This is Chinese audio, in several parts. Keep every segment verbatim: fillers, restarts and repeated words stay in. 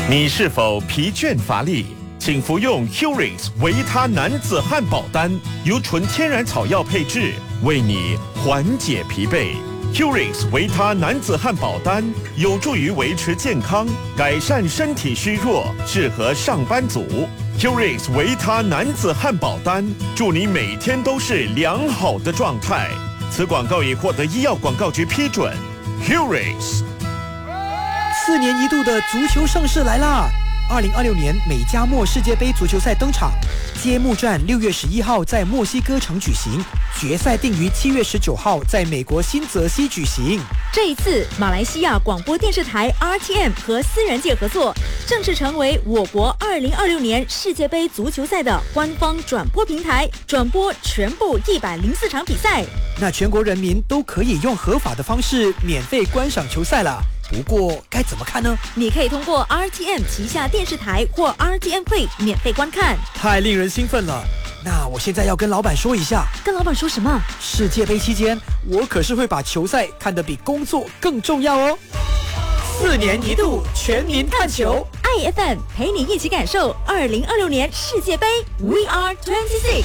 你是否疲倦乏力？请服用 Curix 维他男子汉宝丹，由纯天然草药配制，为你缓解疲惫。Curix 维他男子汉宝丹有助于维持健康，改善身体虚弱，适合上班族。Curix 维他男子汉宝丹，祝你每天都是良好的状态。此广告已获得医药广告局批准。Curix。 四年一度的足球盛世来啦！二零二六年美加墨世界杯足球赛登场，揭幕战六月十一号在墨西哥城举行，决赛定于七月十九号在美国新泽西举行。 这一次，马来西亚广播电视台 R T M 和私人界合作，正式成为我国二零二六年世界杯足球赛的官方转播平台，转播全部一百零四场比赛。 那全国人民都可以用合法的方式免费观赏球赛了。不过该怎么看呢？ 你可以通过 R T M 旗下电视台或 R T M Play 免费观看。 太令人兴奋了！那我现在要跟老板说一下。 跟老板说什么？ 世界杯期间，我可是会把球赛看得比工作更重要哦。四年一度全民看球 ，I F M 陪你一起感受二零二六年世界杯 We Are twenty-six。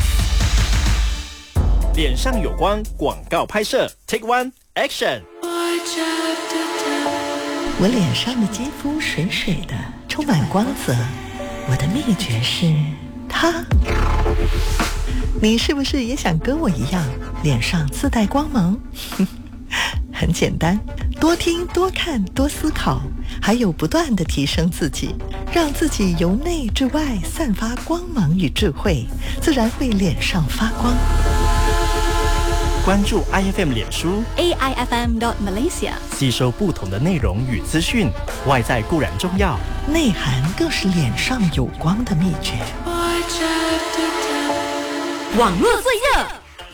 脸上有光广告拍摄 Take One Action。 我脸上的肌肤水水的，充满光泽。我的秘诀是它。你是不是也想跟我一样，脸上自带光芒？很简单，多听、多看、多思考，还有不断地提升自己，让自己由内至外散发光芒与智慧，自然会脸上发光。 关注 I F M 脸书 A I F M dot Malaysia， 吸收不同的内容与资讯。外在固然重要， 内涵更是脸上有光的秘诀。 网络最热。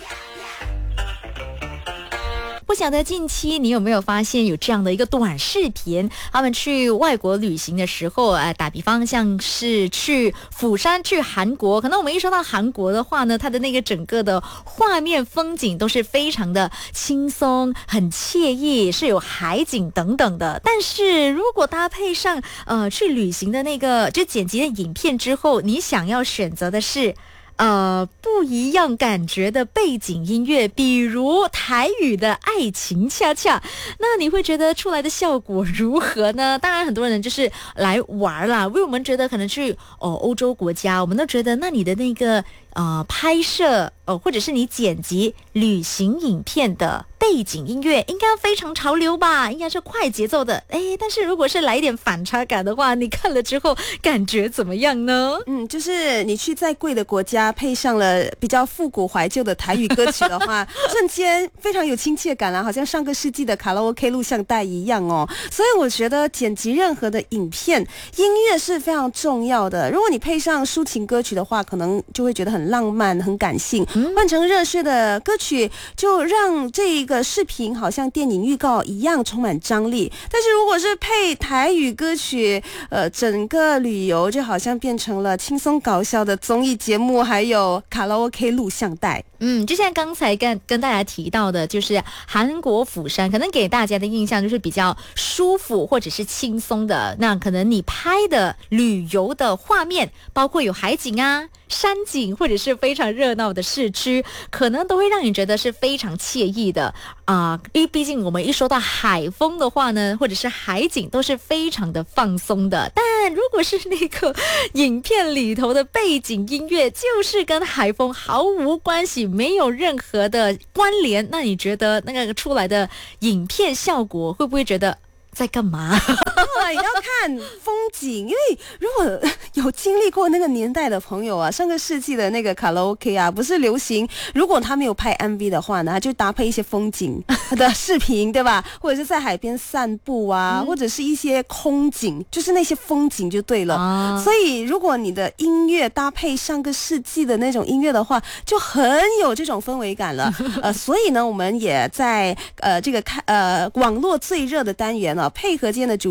不晓得近期你有没有发现有这样的一个短视频，他们去外国旅行的时候，呃，打比方像是去釜山、去韩国，可能我们一说到韩国的话呢，它的那个整个的画面风景都是非常的轻松、很惬意，是有海景等等的。但是如果搭配上呃去旅行的那个就剪辑的影片之后，你想要选择的是呃，不一样感觉的背景音乐，比如台语的爱情恰恰，那你会觉得出来的效果如何呢？当然很多人就是来玩啦，因为我们觉得可能去哦欧洲国家，我们都觉得那你的那个呃拍摄呃或者是你剪辑旅行影片的背景音乐应该非常潮流吧，应该是快节奏的。哎，但是如果是来一点反差感的话，你看了之后感觉怎么样呢？ 嗯，就是你去再贵的国家，配上了比较复古怀旧的台语歌曲的话，瞬间非常有亲切感啊，好像上个世纪的卡拉 OK 录像带一样哦。所以我觉得剪辑任何的影片，音乐是非常重要的。如果你配上抒情歌曲的话，可能就会觉得很浪漫、很感性；换成热血的歌曲，就让这个视频好像电影预告一样充满张力。但是如果是配台语歌曲，呃，整个旅游就好像变成了轻松搞笑的综艺节目，还有卡拉 OK 录像带。 嗯，就像刚才跟跟大家提到的，就是韩国釜山，可能给大家的印象就是比较舒服或者是轻松的。那可能你拍的旅游的画面，包括有海景啊、山景，或者是非常热闹的市区，可能都会让你觉得是非常惬意的啊、呃。因为毕竟我们一说到海风的话呢，或者是海景，都是非常的放松的。但如果是那个影片里头的背景音乐，就是跟海风毫无关系，没有任何的关联，那你觉得那个出来的影片效果会不会觉得在干嘛？ 对，要看风景，因为如果有经历过那个年代的朋友啊，上个世纪的那个卡拉 OK 啊，不是流行，如果他没有拍 M V 的话呢，他就搭配一些风景的视频，对吧？或者是在海边散步啊、嗯，或者是一些空景，就是那些风景就对了。啊、所以如果你的音乐搭配上个世纪的那种音乐的话，就很有这种氛围感了。呃，所以呢，我们也在呃这个看呃网络最热的单元啊，配合今天的主题拍摄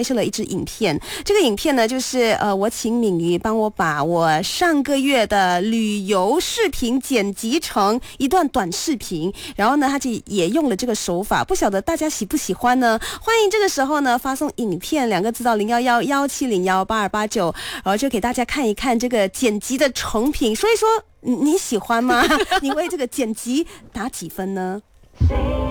摄了一支影片。这个影片呢，就是呃，我请敏瑜帮我把我上个月的旅游视频剪辑成一段短视频，然后呢，他就也用了这个手法，不晓得大家喜不喜欢呢？欢迎这个时候呢发送影片两个字到零幺幺幺七零幺八二八九，然后就给大家看一看这个剪辑的成品，说一说你喜欢吗？你为这个剪辑打几分呢？